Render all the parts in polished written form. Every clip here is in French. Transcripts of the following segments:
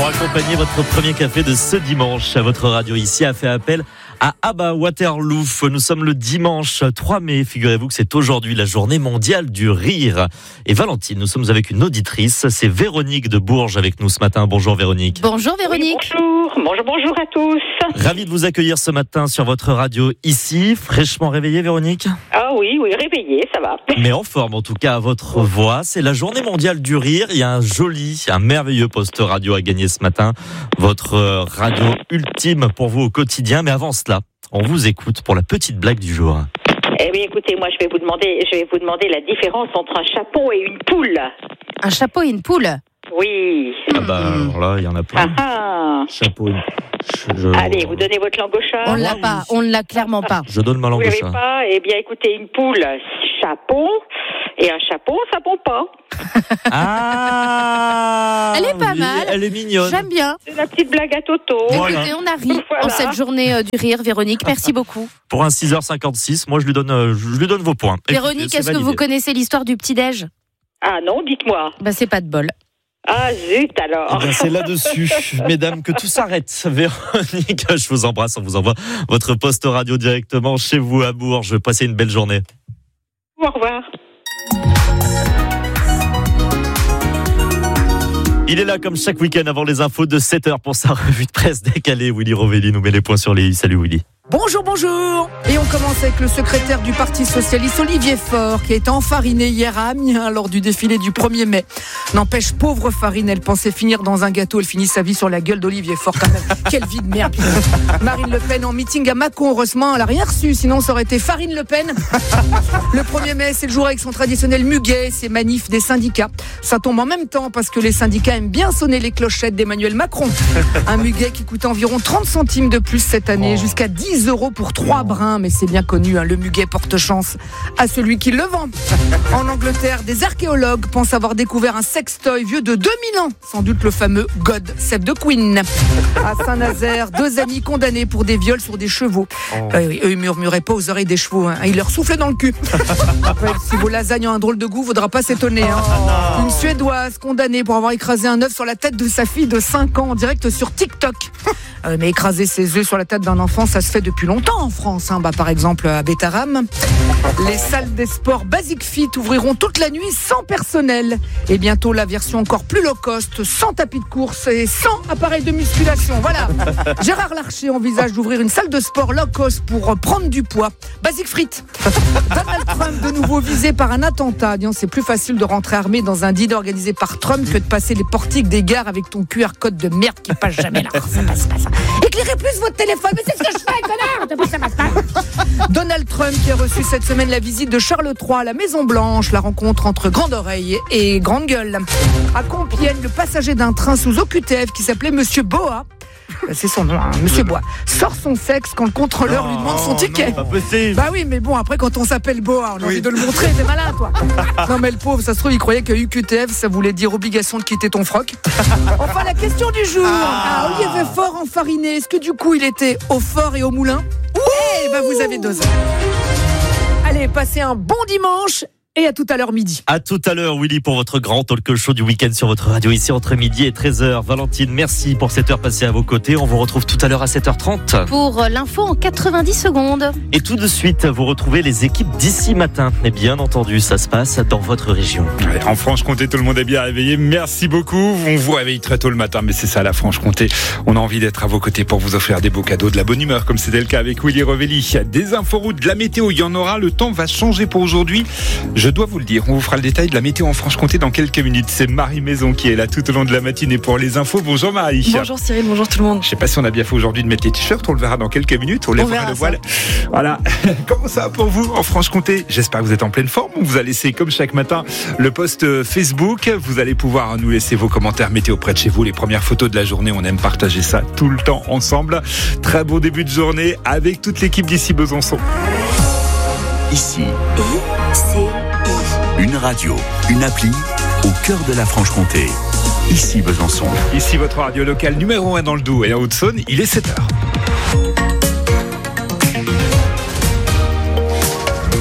accompagner votre premier café de ce dimanche à votre radio ici a fait appel à Abba Waterloo. Nous sommes le dimanche 3 mai. Figurez-vous que c'est aujourd'hui la journée mondiale du rire. Et Valentine, nous sommes avec une auditrice. C'est Véronique de Bourges avec nous ce matin. Bonjour Véronique. Bonjour Véronique. Oui, bonjour à tous. Ravi de vous accueillir ce matin sur votre radio ici. Fraîchement réveillée Véronique ? Ah oui, réveillée, ça va. Mais en forme en tout cas à votre voix. C'est la journée mondiale du rire. Il y a un merveilleux poste radio à gagner ce matin. Votre radio ultime pour vous au quotidien. Mais avant cela, on vous écoute pour la petite blague du jour. Eh bien, écoutez, moi, je vais vous demander la différence entre un chapeau et une poule. Un chapeau et une poule ? Oui. Ah bah alors là, il y en a plein. Chapeau. Allez, vous donnez votre langue au chat. On l'a pas, on ne l'a clairement pas. Je donne ma langue au Vous chat. l'avez pas ? Eh bien, écoutez, une poule, chapeau, et un chapeau, ça pond pas. Ah, elle est pas mal. Elle est mignonne. J'aime bien. C'est la petite blague à Toto. Voilà. Écoutez, on a ri en cette journée du rire, Véronique. Merci beaucoup. Pour un 6h56, moi je lui donne vos points. Véronique, Écoutez, est-ce que vous connaissez l'histoire du petit-déj ? Ah non, dites-moi. C'est pas de bol. Ah zut alors. Eh bien, c'est là-dessus, mesdames, que tout s'arrête. Véronique, je vous embrasse. On vous envoie votre poste radio directement chez vous à Bourges. Passez une belle journée. Au revoir. Il est là comme chaque week-end avant les infos de 7h pour sa revue de presse décalée. Willy Rovelli nous met les points sur les i. Salut Willy. Bonjour. Et on commence avec le secrétaire du Parti Socialiste, Olivier Faure, qui a été enfariné hier à Amiens lors du défilé du 1er mai. N'empêche, pauvre Farine, elle pensait finir dans un gâteau. Elle finit sa vie sur la gueule d'Olivier Faure quand même. Quelle vie de merde. Marine Le Pen en meeting à Mâcon, heureusement, elle n'a rien reçu, sinon ça aurait été Farine Le Pen. Le 1er mai, c'est le jour avec son traditionnel muguet, ses manifs des syndicats. Ça tombe en même temps parce que les syndicats aiment bien sonner les clochettes d'Emmanuel Macron. Un muguet qui coûte environ 30 centimes de plus cette année, jusqu'à 10 € pour 3 brins, mais c'est bien connu, le muguet porte chance à celui qui le vend. En Angleterre, des archéologues pensent avoir découvert un sextoy vieux de 2000 ans, sans doute le fameux God Save the Queen. À Saint-Nazaire, 2 amis condamnés pour des viols sur des chevaux. Eux, ils murmuraient pas aux oreilles des chevaux, ils leur soufflaient dans le cul. Après, si vos lasagnes ont un drôle de goût, faudra pas s'étonner. Une Suédoise condamnée pour avoir écrasé un œuf sur la tête de sa fille de 5 ans en direct sur TikTok. Mais écraser ses œufs sur la tête d'un enfant, ça se fait depuis longtemps en France. Par exemple à Bétarame. Les salles des sports Basic Fit ouvriront toute la nuit sans personnel. Et bientôt la version encore plus low cost, sans tapis de course et sans appareil de musculation. Voilà. Gérard Larcher envisage d'ouvrir une salle de sport low cost pour prendre du poids. Basic Frites. Donald Trump de nouveau visé par un attentat. Disons, c'est plus facile de rentrer armé dans un dîner organisé par Trump que de passer les portiques des gares avec ton QR code de merde qui passe jamais là. Ça passe pas ça. Éclairez plus votre téléphone, mais c'est ce que je fais, connard. Ça passe pas. Donald Trump qui a reçu cette semaine la visite de Charles III à la Maison Blanche, la rencontre entre Grande Oreille et Grande Gueule. À Compiègne, le passager d'un train sous OQTF qui s'appelait Monsieur Boa, c'est son nom, Monsieur Bois, sort son sexe quand le contrôleur lui demande son ticket. Non, pas possible. Bah oui, mais bon, après quand on s'appelle Boa, on a envie de le montrer, t'es malin toi. Non mais le pauvre, ça se trouve, il croyait que UQTF, ça voulait dire obligation de quitter ton froc. Enfin, la question du jour. Olivier Faure enfariné, est-ce que du coup il était au fort et au moulin ? Eh ben vous avez 2 heures. Allez, passez un bon dimanche. Et à tout à l'heure midi. À tout à l'heure, Willy, pour votre grand talk show du week-end sur votre radio, ici entre midi et 13h. Valentine, merci pour cette heure passée à vos côtés. On vous retrouve tout à l'heure à 7h30. Pour l'info en 90 secondes. Et tout de suite, vous retrouvez les équipes d'ici matin. Et bien entendu, ça se passe dans votre région. Ouais, en Franche-Comté, tout le monde est bien réveillé. Merci beaucoup. On vous réveille très tôt le matin, mais c'est ça la Franche-Comté. On a envie d'être à vos côtés pour vous offrir des beaux cadeaux, de la bonne humeur, comme c'était le cas avec Willy Rovelli. Des inforoutes, de la météo, il y en aura. Le temps va changer pour aujourd'hui. Je dois vous le dire, on vous fera le détail de la météo en Franche-Comté dans quelques minutes. C'est Marie Maison qui est là tout au long de la matinée pour les infos. Bonjour Marie. Bonjour Cyril, bonjour tout le monde. Je sais pas si on a bien fait aujourd'hui de mettre les t-shirts, on le verra dans quelques minutes. On lèvera le voile. Voilà. Comment ça va pour vous en Franche-Comté ? J'espère que vous êtes en pleine forme. On vous a laissé comme chaque matin le post Facebook. Vous allez pouvoir nous laisser vos commentaires météo près de chez vous, les premières photos de la journée. On aime partager ça tout le temps ensemble. Très bon début de journée avec toute l'équipe d'ici Besançon. Ici, une radio, une appli au cœur de la Franche-Comté. Ici Besançon. Ici votre radio locale numéro 1 dans le Doubs et en Haute-Saône, il est 7h.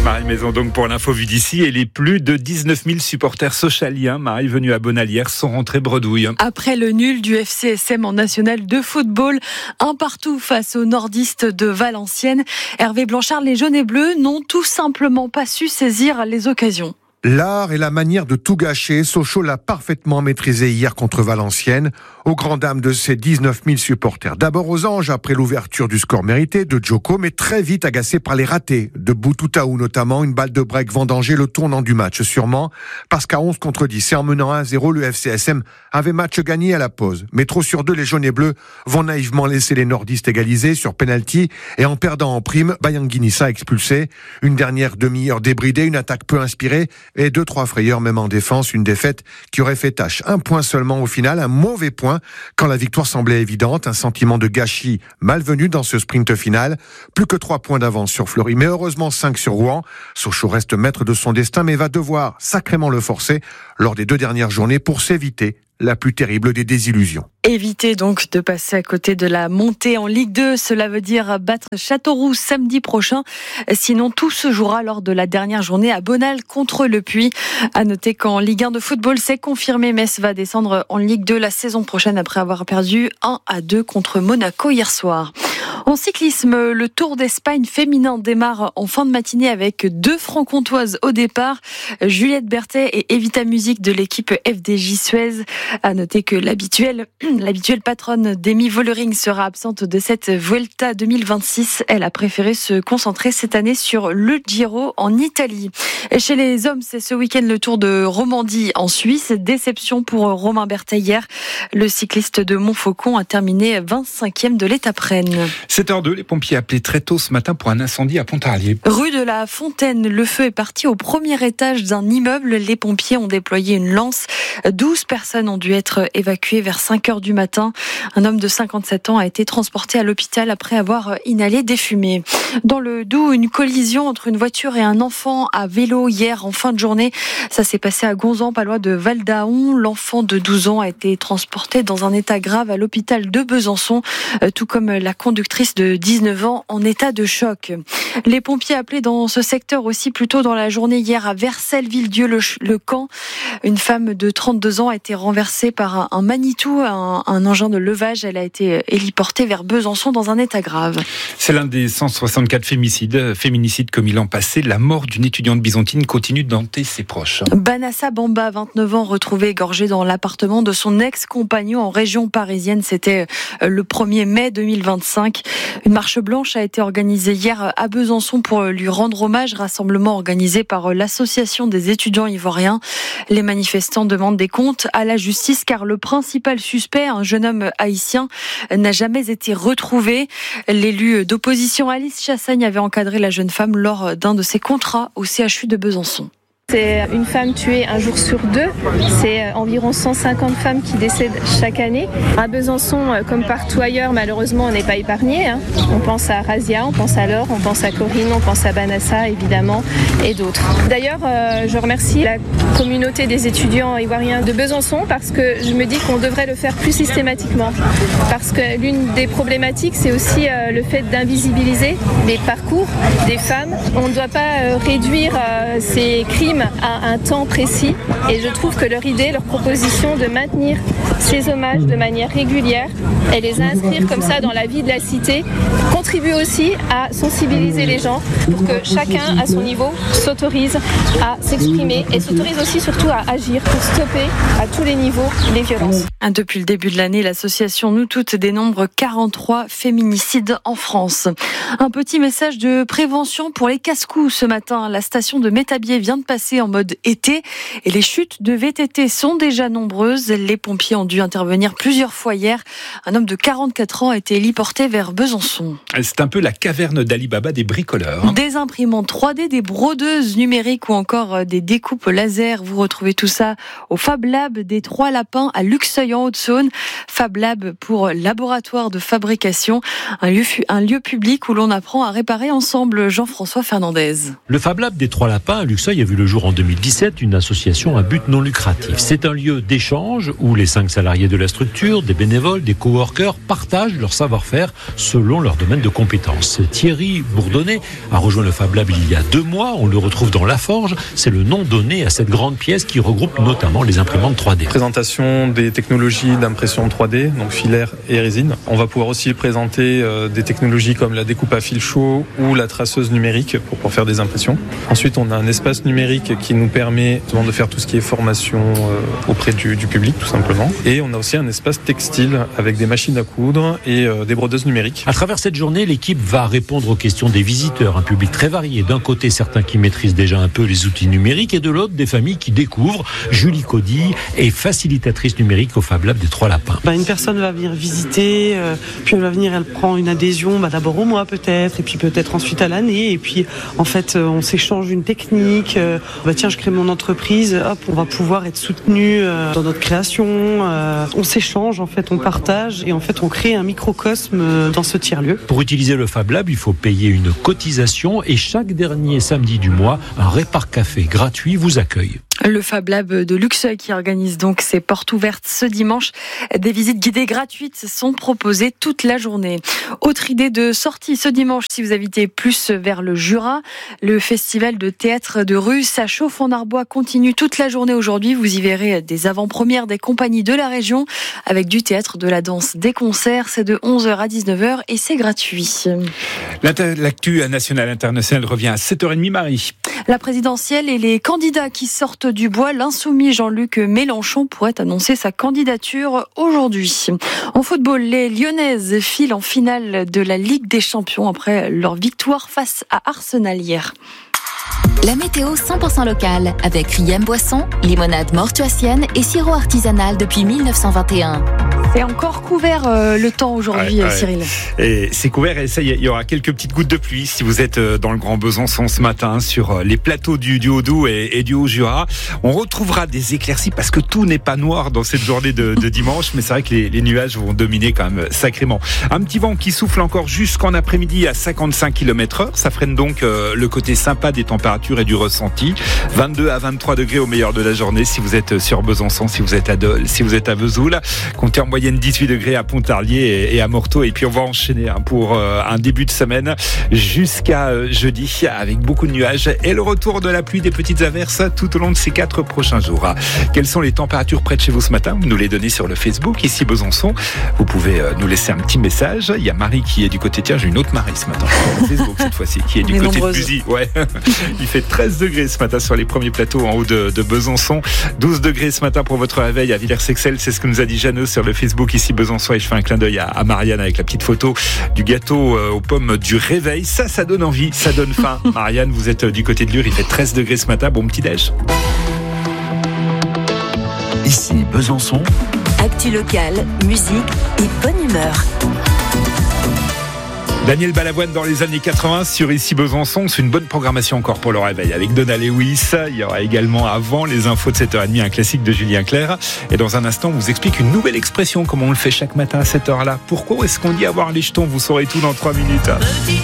Marie Maison donc pour l'info vue d'ici, et les plus de 19 000 supporters socialiens, Marie, venus à Bonalière, sont rentrés bredouilles. Après le nul du FCSM en national de football, un partout face aux nordistes de Valenciennes, Hervé Blanchard, les jaunes et bleus n'ont tout simplement pas su saisir les occasions. L'art et la manière de tout gâcher, Sochaux l'a parfaitement maîtrisé hier contre Valenciennes, aux grandes dames de ses 19 000 supporters. D'abord aux anges, après l'ouverture du score mérité de Djoko, mais très vite agacé par les ratés de Boutoutaou, notamment une balle de break vendangée le tournant du match, sûrement parce qu'à 11 contre 10 et en menant 1-0, le FCSM avait match gagné à la pause. Mais trop sur deux, les jaunes et bleus vont naïvement laisser les nordistes égaliser sur penalty, et en perdant en prime, Bayanguinissa expulsé. Une dernière demi-heure débridée, une attaque peu inspirée, et 2-3 frayeurs même en défense, une défaite qui aurait fait tâche. Un point seulement au final, un mauvais point quand la victoire semblait évidente, un sentiment de gâchis malvenu dans ce sprint final. Plus que 3 points d'avance sur Fleury, mais heureusement 5 sur Rouen. Sochaux reste maître de son destin, mais va devoir sacrément le forcer lors des 2 dernières journées pour s'éviter la plus terrible des désillusions. Éviter donc de passer à côté de la montée en Ligue 2, cela veut dire battre Châteauroux samedi prochain. Sinon, tout se jouera lors de la dernière journée à Bonal contre Le Puy. À noter qu'en Ligue 1 de football, c'est confirmé, Metz va descendre en Ligue 2 la saison prochaine après avoir perdu 1-2 contre Monaco hier soir. En cyclisme, le Tour d'Espagne féminin démarre en fin de matinée avec 2 franc-comtoises au départ, Juliette Berthet et Evita Music de l'équipe FDJ Suez. À noter que l'habituelle patronne Demi Vollering sera absente de cette Vuelta 2026. Elle a préféré se concentrer cette année sur le Giro en Italie. Et chez les hommes, c'est ce week-end le Tour de Romandie en Suisse. Déception pour Romain Berthet hier. Le cycliste de Montfaucon a terminé 25e de l'étape Rennes. 7h02, les pompiers appelés très tôt ce matin pour un incendie à Pontarlier. Rue de la Fontaine, le feu est parti au premier étage d'un immeuble. Les pompiers ont déployé une lance. 12 personnes ont dû être évacuées vers 5h du matin. Un homme de 57 ans a été transporté à l'hôpital après avoir inhalé des fumées. Dans le Doubs, une collision entre une voiture et un enfant à vélo hier en fin de journée. Ça s'est passé à Gonzan, pas loin de Val-d'Aon. L'enfant de 12 ans a été transporté dans un état grave à l'hôpital de Besançon, tout comme la conductrice de 19 ans en état de choc. Les pompiers appelés dans ce secteur aussi plus tôt dans la journée hier à Vercelles-Villedieu-le-Camp. Une femme de 32 ans a été renversée par un Manitou, un engin de levage. Elle a été héliportée vers Besançon dans un état grave. C'est l'un des 164 féminicides commis l'an passé. La mort d'une étudiante byzantine continue d'hanter ses proches. Banassa Bamba, 29 ans, retrouvée égorgée dans l'appartement de son ex-compagnon en région parisienne. C'était le 1er mai 2025. Une marche blanche a été organisée hier à Besançon pour lui rendre hommage. Rassemblement organisé par l'association des étudiants ivoiriens. Les manifestants demandent des comptes à la justice car le principal suspect, un jeune homme haïtien, n'a jamais été retrouvé. L'élu d'opposition Alice Chassagne avait encadré la jeune femme lors d'un de ses contrats au CHU de Besançon. C'est une femme tuée un jour sur 2. C'est environ 150 femmes qui décèdent chaque année. À Besançon, comme partout ailleurs, malheureusement, on n'est pas épargné. On pense à Razia, on pense à Laure, on pense à Corinne, on pense à Banassa, évidemment, et d'autres. D'ailleurs, je remercie la communauté des étudiants ivoiriens de Besançon parce que je me dis qu'on devrait le faire plus systématiquement. Parce que l'une des problématiques, c'est aussi le fait d'invisibiliser les parcours des femmes. On ne doit pas réduire ces crimes à un temps précis et je trouve que leur idée, leur proposition de maintenir ces hommages de manière régulière et les inscrire comme ça dans la vie de la cité contribue aussi à sensibiliser les gens pour que chacun à son niveau s'autorise à s'exprimer et s'autorise aussi surtout à agir pour stopper à tous les niveaux les violences. Depuis le début de l'année, l'association Nous Toutes dénombre 43 féminicides en France. Un petit message de prévention pour les casse-coups ce matin. La station de Métabier vient de passer en mode été et les chutes de VTT sont déjà nombreuses. Les pompiers ont dû intervenir plusieurs fois hier. Un homme de 44 ans a été héliporté vers Besançon. C'est un peu la caverne d'Ali Baba des bricoleurs. Des imprimantes 3D, des brodeuses numériques ou encore des découpes laser. Vous retrouvez tout ça au Fab Lab des Trois Lapins à Luxeuil en Haute-Saône. Fab Lab pour laboratoire de fabrication, un lieu public où l'on apprend à réparer ensemble. Jean-François Fernandez. Le Fab Lab des Trois Lapins à Luxeuil a vu le jour en 2017, une association à but non lucratif. C'est un lieu d'échange où les 5 salariés de la structure, des bénévoles, des coworkers partagent leur savoir-faire selon leur domaine de de compétences. Thierry Bourdonnet a rejoint le Fab Lab il y a 2 mois. On le retrouve dans La Forge. C'est le nom donné à cette grande pièce qui regroupe notamment les imprimantes 3D. Présentation des technologies d'impression 3D, donc filaire et résine. On va pouvoir aussi présenter des technologies comme la découpe à fil chaud ou la traceuse numérique pour pouvoir faire des impressions. Ensuite, on a un espace numérique qui nous permet de faire tout ce qui est formation auprès du public, tout simplement. Et on a aussi un espace textile avec des machines à coudre et des brodeuses numériques. À travers cette journée, l'équipe va répondre aux questions des visiteurs, un public très varié. D'un côté, certains qui maîtrisent déjà un peu les outils numériques et de l'autre, des familles qui découvrent. Julie Cody est facilitatrice numérique au Fab Lab des Trois Lapins. Une personne va venir visiter, puis elle va venir, elle prend une adhésion, d'abord au mois peut-être, et puis peut-être ensuite à l'année. Et puis en fait, on s'échange une technique. Tiens, je crée mon entreprise, hop, on va pouvoir être soutenu dans notre création. On s'échange, en fait, on partage et en fait, on crée un microcosme dans ce tiers-lieu. Pour utiliser le Fab Lab, il faut payer une cotisation et chaque dernier samedi du mois, un Répar Café gratuit vous accueille. Le Fab Lab de Luxeuil qui organise donc ses portes ouvertes ce dimanche. Des visites guidées gratuites sont proposées toute la journée. Autre idée de sortie ce dimanche, si vous habitez plus vers le Jura, le festival de théâtre de rue, ça chauffe en Arbois, continue toute la journée aujourd'hui. Vous y verrez des avant-premières des compagnies de la région avec du théâtre, de la danse, des concerts. C'est de 11h à 19h et c'est gratuit. L'actu nationale internationale revient à 7h30, Marie. La présidentielle et les candidats qui sortent du bois, l'insoumis Jean-Luc Mélenchon pourrait annoncer sa candidature aujourd'hui. En football, les Lyonnaises filent en finale de la Ligue des Champions après leur victoire face à Arsenal hier. La météo 100% locale avec Riem Boisson, limonade mortuacienne et sirop artisanal depuis 1921. C'est encore couvert le temps aujourd'hui, Cyril. Et c'est couvert et ça, il y aura quelques petites gouttes de pluie si vous êtes dans le Grand Besançon ce matin sur les plateaux du Haut-Doubs et du Haut-Jura. On retrouvera des éclaircies parce que tout n'est pas noir dans cette journée de dimanche, mais c'est vrai que les nuages vont dominer quand même sacrément. Un petit vent qui souffle encore jusqu'en après-midi à 55 km/h. Ça freine donc le côté sympa des températures et du ressenti. 22 à 23 degrés au meilleur de la journée si vous êtes sur Besançon, si vous êtes à Dole, si vous êtes à Vesoul. Comptez en moyenne 18 degrés à Pontarlier et à Morteau. Et puis on va enchaîner pour un début de semaine jusqu'à jeudi avec beaucoup de nuages et le retour de la pluie, des petites averses tout au long de ces 4 prochains jours. Quelles sont les températures près de chez vous ce matin? Vous nous les donnez sur le Facebook ici Besançon. Vous pouvez nous laisser un petit message. Il y a Marie qui est du côté, tiens, j'ai une autre Marie ce matin sur le Facebook cette fois-ci qui est du côté de Buzy. Ouais. Il fait 13 degrés ce matin sur les premiers plateaux en haut de Besançon. 12 degrés ce matin pour votre réveil à Villers-Sexel. C'est ce que nous a dit Jeanneux sur le Facebook ici Besançon. Et je fais un clin d'œil à Marianne avec la petite photo du gâteau aux pommes du réveil. Ça donne envie, ça donne faim. Marianne, vous êtes du côté de Lure. Il fait 13 degrés ce matin. Bon petit déj. Ici Besançon. Actu locale, musique et bonne humeur. Daniel Balavoine dans les années 80 sur Ici Besançon. C'est une bonne programmation encore pour le réveil avec Donna Lewis. Il y aura également avant les infos de 7h30 un classique de Julien Clerc. Et dans un instant, on vous explique une nouvelle expression comme on le fait chaque matin à cette heure-là. Pourquoi est-ce qu'on dit avoir les jetons? Vous saurez tout dans 3 minutes.